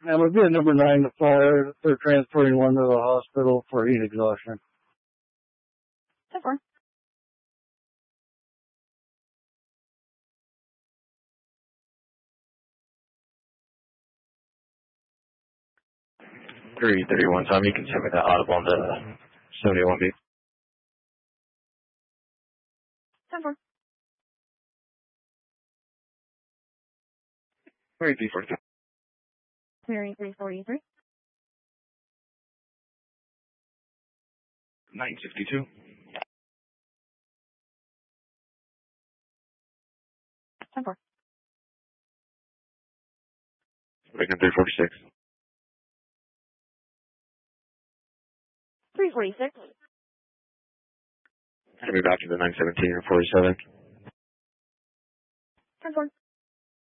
And we'll be at number 9, the fire. They're transporting one to the hospital for heat exhaustion. 10-4. Three 31, Tom. You can send me that audible on the 71B. 10-4. 343. Mary 343. 962. 10-4. Reagan 346. 346. Gonna be back to the 917 or 47. 10-4.